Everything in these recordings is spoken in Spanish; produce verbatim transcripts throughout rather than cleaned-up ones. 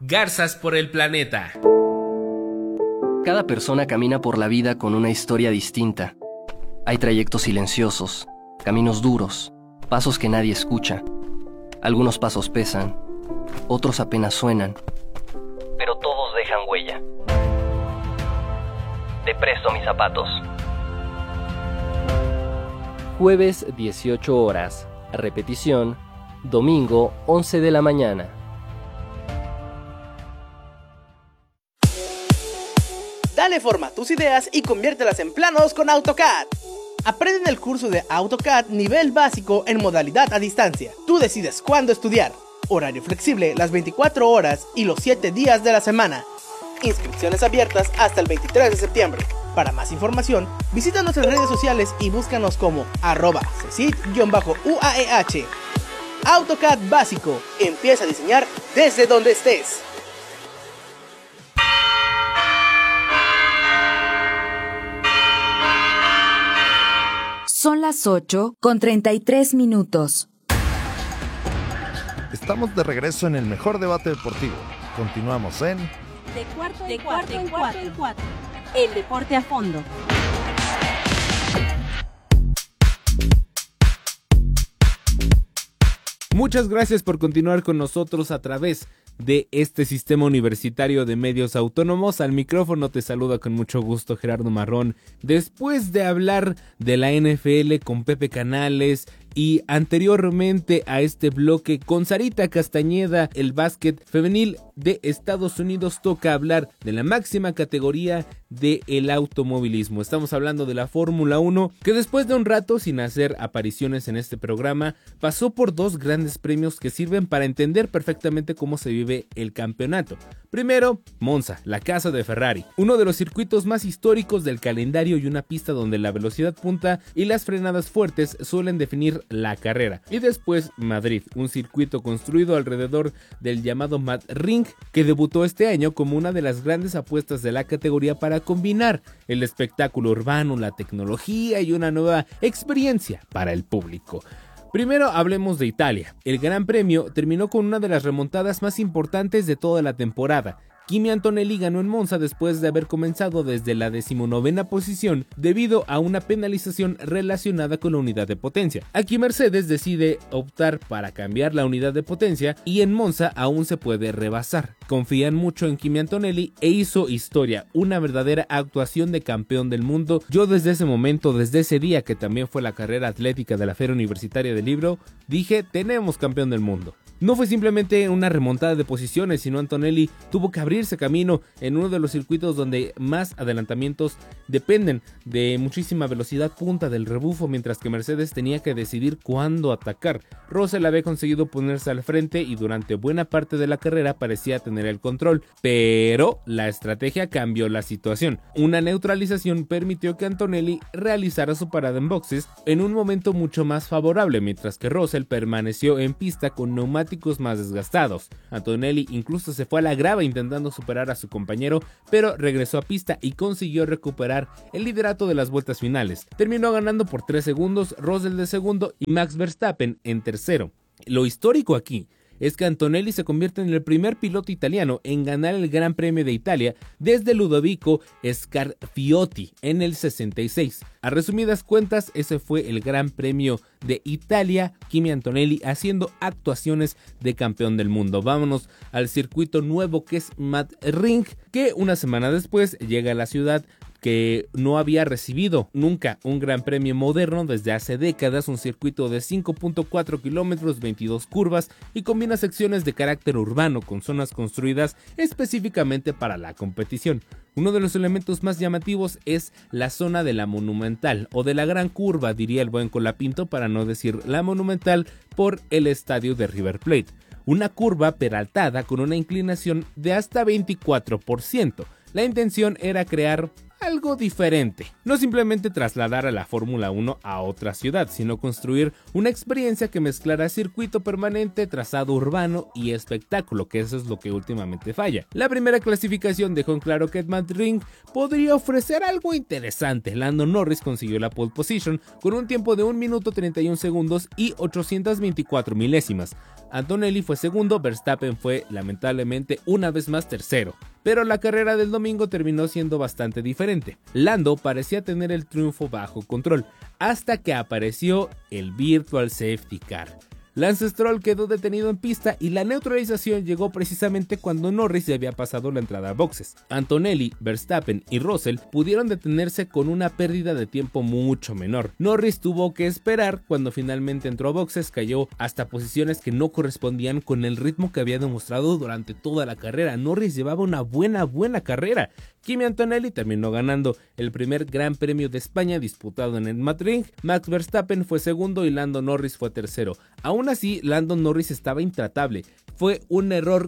Garzas por el planeta. Cada persona camina por la vida con una historia distinta. Hay trayectos silenciosos, caminos duros, pasos que nadie escucha. Algunos pasos pesan, otros apenas suenan, pero todos dejan huella. Te presto mis zapatos. Jueves dieciocho horas, repetición, domingo once de la mañana. Dale forma a tus ideas y conviértelas en planos con AutoCAD. Aprende en el curso de AutoCAD nivel básico en modalidad a distancia. Tú decides cuándo estudiar. Horario flexible las veinticuatro horas y los siete días de la semana. Inscripciones abiertas hasta el veintitrés de septiembre. Para más información, visita nuestras redes sociales y búscanos como arroba cesid-uaeh. AutoCAD básico. Empieza a diseñar desde donde estés. Son las ocho con treinta y tres minutos. Estamos de regreso en el mejor debate deportivo. Continuamos en... De cuarto, de cuarto en cuarto en cuarto. El deporte a fondo. Muchas gracias por continuar con nosotros a través de este sistema universitario de medios autónomos. Al micrófono te saluda con mucho gusto Gerardo Marrón. Después de hablar de la N F L con Pepe Canales y anteriormente a este bloque con Sarita Castañeda, el básquet femenil de Estados Unidos, toca hablar de la máxima categoría del automovilismo. Estamos hablando de la Fórmula uno, que después de un rato sin hacer apariciones en este programa, pasó por dos grandes premios que sirven para entender perfectamente cómo se vive el campeonato. Primero, Monza, la casa de Ferrari, uno de los circuitos más históricos del calendario y una pista donde la velocidad punta y las frenadas fuertes suelen definir la carrera. Y después Madrid, un circuito construido alrededor del llamado Mad Ring, que debutó este año como una de las grandes apuestas de la categoría para combinar el espectáculo urbano, la tecnología y una nueva experiencia para el público. Primero hablemos de Italia. El Gran Premio terminó con una de las remontadas más importantes de toda la temporada. Kimi Antonelli ganó en Monza después de haber comenzado desde la decimonovena posición debido a una penalización relacionada con la unidad de potencia. Aquí Mercedes decide optar para cambiar la unidad de potencia y en Monza aún se puede rebasar. Confían mucho en Kimi Antonelli e hizo historia, una verdadera actuación de campeón del mundo. Yo desde ese momento, desde ese día que también fue la carrera atlética de la Feria Universitaria del Libro, dije, tenemos campeón del mundo. No fue simplemente una remontada de posiciones, sino Antonelli tuvo que abrirse camino en uno de los circuitos donde más adelantamientos dependen de muchísima velocidad punta del rebufo, mientras que Mercedes tenía que decidir cuándo atacar. Russell había conseguido ponerse al frente y durante buena parte de la carrera parecía tener el control, pero la estrategia cambió la situación. Una neutralización permitió que Antonelli realizara su parada en boxes en un momento mucho más favorable, mientras que Russell permaneció en pista con neumáticos más desgastados. Antonelli incluso se fue a la grava intentando superar a su compañero, pero regresó a pista y consiguió recuperar el liderato de las vueltas finales. Terminó ganando por tres segundos, Russell de segundo y Max Verstappen en tercero. Lo histórico aquí es que Antonelli se convierte en el primer piloto italiano en ganar el Gran Premio de Italia desde Ludovico Scarfiotti en el sesenta y seis. A resumidas cuentas, ese fue el Gran Premio de Italia, Kimi Antonelli haciendo actuaciones de campeón del mundo. Vámonos al circuito nuevo que es Mad Ring, que una semana después llega a la ciudad que no había recibido nunca un gran premio moderno desde hace décadas, un circuito de cinco punto cuatro kilómetros, veintidós curvas y combina secciones de carácter urbano con zonas construidas específicamente para la competición. Uno de los elementos más llamativos es la zona de la Monumental o de la Gran Curva, diría el buen Colapinto, para no decir la Monumental, por el estadio de River Plate. Una curva peraltada con una inclinación de hasta veinticuatro por ciento. La intención era crear algo diferente. No simplemente trasladar a la Fórmula uno a otra ciudad, sino construir una experiencia que mezclara circuito permanente, trazado urbano y espectáculo, que eso es lo que últimamente falla. La primera clasificación dejó en claro que Edmundring podría ofrecer algo interesante. Lando Norris consiguió la pole position con un tiempo de un minuto treinta y un segundos y ochocientas veinticuatro milésimas. Antonelli fue segundo, Verstappen fue lamentablemente una vez más tercero. Pero la carrera del domingo terminó siendo bastante diferente. Lando parecía tener el triunfo bajo control, hasta que apareció el Virtual Safety Car. Lance Stroll quedó detenido en pista y la neutralización llegó precisamente cuando Norris ya había pasado la entrada a boxes. Antonelli, Verstappen y Russell pudieron detenerse con una pérdida de tiempo mucho menor. Norris tuvo que esperar. Cuando finalmente entró a boxes, cayó hasta posiciones que no correspondían con el ritmo que había demostrado durante toda la carrera. Norris llevaba una buena buena carrera. Kimi Antonelli terminó ganando el primer Gran Premio de España disputado en el Edmundring. Max Verstappen fue segundo y Lando Norris fue tercero. Aún así, Lando Norris estaba intratable. Fue un error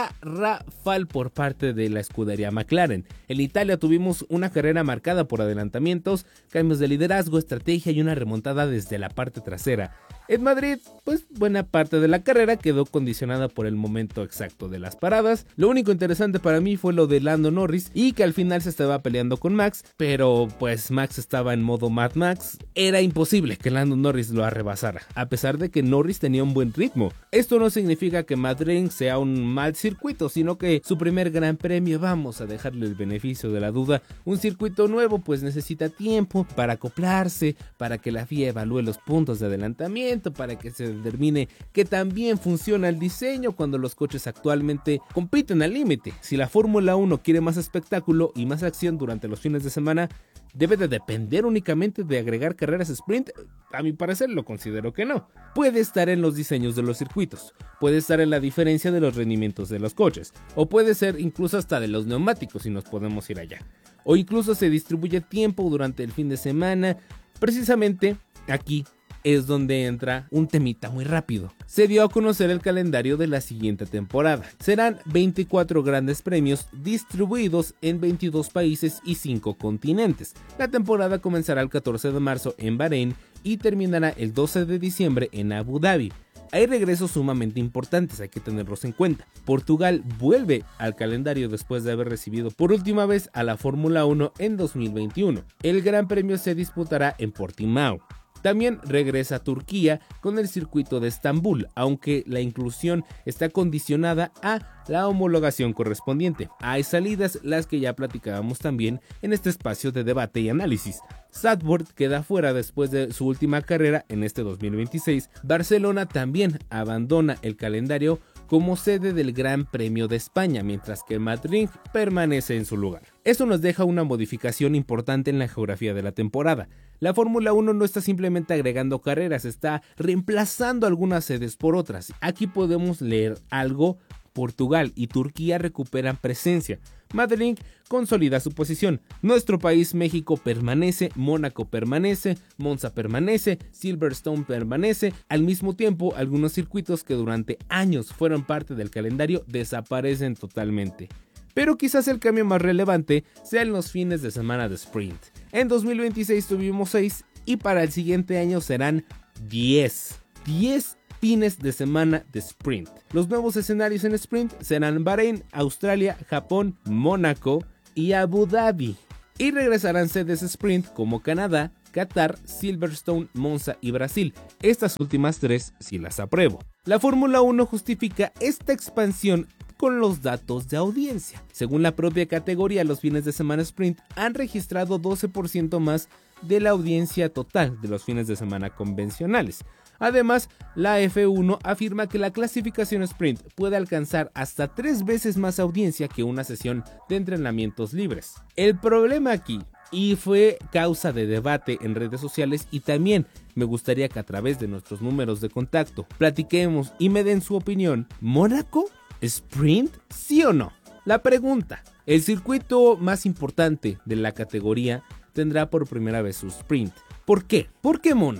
garrafal por parte de la escudería McLaren. En Italia tuvimos una carrera marcada por adelantamientos, cambios de liderazgo, estrategia y una remontada desde la parte trasera. En Madrid, pues buena parte de la carrera quedó condicionada por el momento exacto de las paradas. Lo único interesante para mí fue lo de Lando Norris y que al final se estaba peleando con Max, pero pues Max estaba en modo Mad Max. Era imposible que Lando Norris lo arrebasara, a pesar de que Norris tenía un buen ritmo. Esto no significa que Madrid sea un mal circuito, sino que su primer gran premio, vamos a dejarle el beneficio de la duda. Un circuito nuevo pues necesita tiempo para acoplarse, para que la F I A evalúe los puntos de adelantamiento, para que se determine que también funciona el diseño cuando los coches actualmente compiten al límite. Si la Fórmula uno quiere más espectáculo y más acción durante los fines de semana, debe de depender únicamente de agregar carreras sprint. A mi parecer lo considero que no. Puede estar en los diseños de los circuitos, puede estar en la diferencia de los rendimientos de los coches, o puede ser incluso hasta de los neumáticos si nos podemos ir allá. O incluso se distribuye tiempo durante el fin de semana. Precisamente aquí es donde entra un temita muy rápido. Se dio a conocer el calendario de la siguiente temporada. Serán veinticuatro grandes premios distribuidos en veintidós países y cinco continentes. La temporada comenzará el catorce de marzo en Bahrein y terminará el doce de diciembre en Abu Dhabi. Hay regresos sumamente importantes, hay que tenerlos en cuenta. Portugal vuelve al calendario después de haber recibido por última vez a la Fórmula uno en dos mil veintiuno. El Gran Premio se disputará en Portimao. También regresa Turquía con el circuito de Estambul, aunque la inclusión está condicionada a la homologación correspondiente. Hay salidas, las que ya platicábamos también en este espacio de debate y análisis. Zandvoort queda fuera después de su última carrera en este dos mil veintiséis. Barcelona también abandona el calendario como sede del Gran Premio de España, mientras que Madrid permanece en su lugar. Esto nos deja una modificación importante en la geografía de la temporada. La Fórmula uno no está simplemente agregando carreras, está reemplazando algunas sedes por otras. Aquí podemos leer algo. Portugal y Turquía recuperan presencia. Madrid consolida su posición. Nuestro país, México, permanece, Mónaco permanece, Monza permanece, Silverstone permanece. Al mismo tiempo, algunos circuitos que durante años fueron parte del calendario desaparecen totalmente. Pero quizás el cambio más relevante sea en los fines de semana de sprint. En dos mil veintiséis tuvimos seis y para el siguiente año serán diez. diez fines de semana de sprint. Los nuevos escenarios en sprint serán Bahrein, Australia, Japón, Mónaco y Abu Dhabi. Y regresarán sedes sprint como Canadá, Qatar, Silverstone, Monza y Brasil. Estas últimas tres sí las apruebo. La Fórmula uno justifica esta expansión con los datos de audiencia. Según la propia categoría, los fines de semana sprint han registrado doce por ciento más de la audiencia total de los fines de semana convencionales. Además, la F uno afirma que la clasificación sprint puede alcanzar hasta tres veces más audiencia que una sesión de entrenamientos libres. El problema aquí, y fue causa de debate en redes sociales, y también me gustaría que a través de nuestros números de contacto platiquemos y me den su opinión. ¿Mónaco? ¿Sprint? ¿Sí o no? La pregunta: el circuito más importante de la categoría tendrá por primera vez su sprint. ¿Por qué? ¿Por qué Mónaco?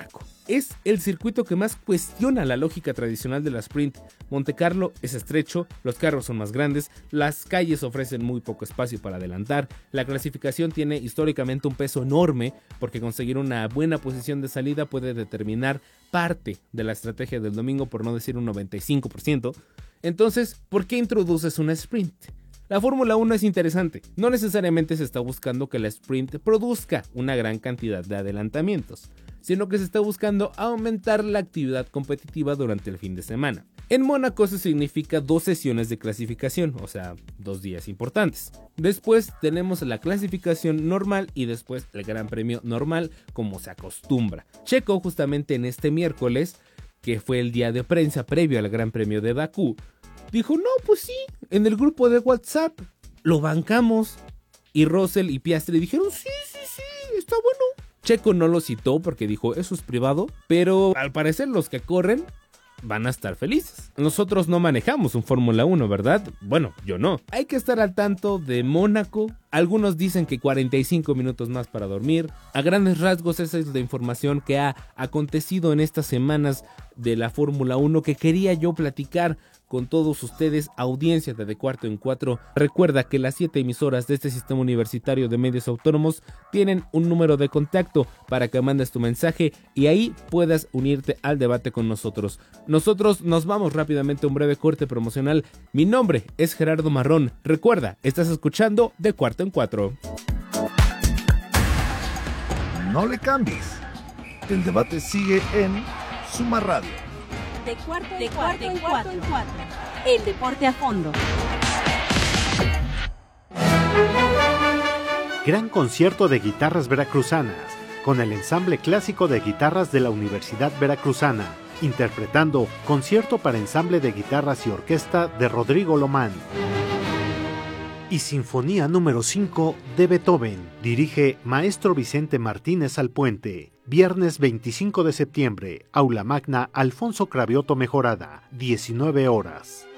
es el circuito que más cuestiona la lógica tradicional de la sprint. Montecarlo es estrecho, los carros son más grandes, las calles ofrecen muy poco espacio para adelantar, la clasificación tiene históricamente un peso enorme porque conseguir una buena posición de salida puede determinar parte de la estrategia del domingo, por no decir un noventa y cinco por ciento. Entonces, ¿por qué introduces una sprint? La Fórmula uno es interesante, no necesariamente se está buscando que la sprint produzca una gran cantidad de adelantamientos, sino que se está buscando aumentar la actividad competitiva durante el fin de semana. En Mónaco eso significa dos sesiones de clasificación, o sea, dos días importantes. Después tenemos la clasificación normal y después el Gran Premio normal, como se acostumbra. Checo, justamente en este miércoles, que fue el día de prensa previo al Gran Premio de Bakú, dijo, no, pues sí, en el grupo de WhatsApp lo bancamos. Y Russell y Piastri dijeron, sí, sí, sí, está bueno. Checo no lo citó porque dijo, eso es privado, pero al parecer los que corren van a estar felices. Nosotros no manejamos un Fórmula uno, ¿verdad? Bueno, yo no. Hay que estar al tanto de Mónaco. Algunos dicen que cuarenta y cinco minutos más para dormir. A grandes rasgos esa es la información que ha acontecido en estas semanas de la Fórmula uno que quería yo platicar con todos ustedes, audiencia de De Cuarto en Cuatro. Recuerda que las siete emisoras de este sistema universitario de medios autónomos tienen un número de contacto para que mandes tu mensaje y ahí puedas unirte al debate con nosotros. Nosotros nos vamos rápidamente a un breve corte promocional. Mi nombre es Gerardo Marrón. Recuerda, estás escuchando De Cuarto en Cuatro. No le cambies. El debate sigue en Suma Radio. De cuarto, de cuarto en cuatro. El deporte a fondo. Gran concierto de guitarras veracruzanas, con el ensamble clásico de guitarras de la Universidad Veracruzana, interpretando Concierto para ensamble de guitarras y orquesta de Rodrigo Lomán. Y Sinfonía número cinco de Beethoven, dirige Maestro Vicente Martínez Alpuente. Viernes veinticinco de septiembre, Aula Magna Alfonso Cravioto Mejorada, diecinueve horas.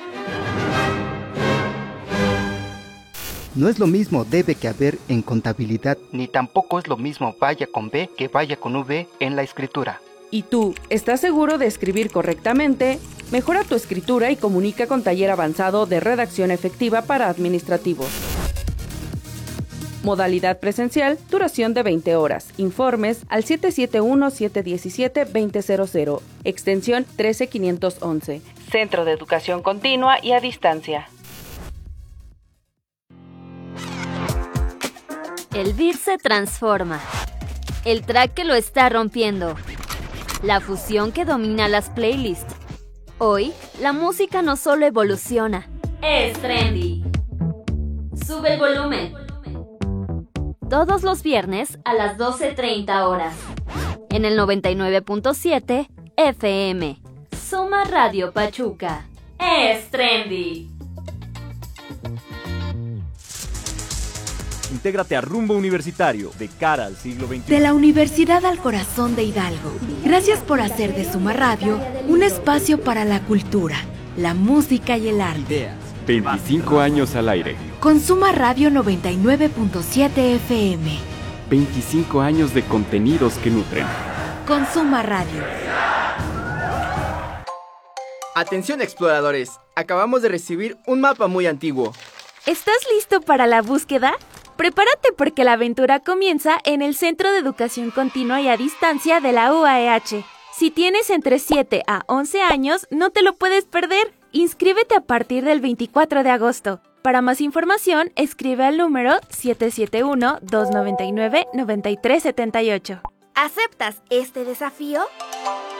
No es lo mismo debe que haber en contabilidad, ni tampoco es lo mismo vaya con B que vaya con V en la escritura. ¿Y tú, estás seguro de escribir correctamente? Mejora tu escritura y comunica con Taller Avanzado de Redacción Efectiva para Administrativos. Modalidad presencial, duración de veinte horas. Informes al siete siete uno, siete uno siete, dos cero cero cero, extensión trece mil quinientos once. Centro de Educación Continua y a Distancia. El beat se transforma. El track que lo está rompiendo. La fusión que domina las playlists. Hoy, la música no solo evoluciona, es trendy. Sube el volumen. Todos los viernes a las doce treinta horas. En el noventa y nueve punto siete F M. Suma Radio Pachuca. Es trendy. Intégrate a Rumbo Universitario, de cara al siglo veintiuno. De la Universidad al Corazón de Hidalgo. Gracias por hacer de Suma Radio un espacio para la cultura, la música y el arte. veinticinco años al aire. Con Suma Radio noventa y nueve punto siete F M. veinticinco años de contenidos que nutren. Con Suma Radio. Atención exploradores, acabamos de recibir un mapa muy antiguo. ¿Estás listo para la búsqueda? Prepárate porque la aventura comienza en el Centro de Educación Continua y a Distancia de la U A E H. Si tienes entre siete a once años, no te lo puedes perder. Inscríbete a partir del veinticuatro de agosto. Para más información, escribe al número siete siete uno, dos nueve nueve, nueve tres siete ocho. ¿Aceptas este desafío?